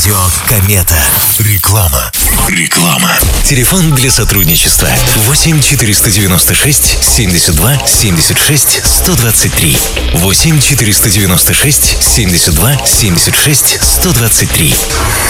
Радио Комета. Реклама. Телефон для сотрудничества 8 496 72 76 123. 8 496 72 76 123.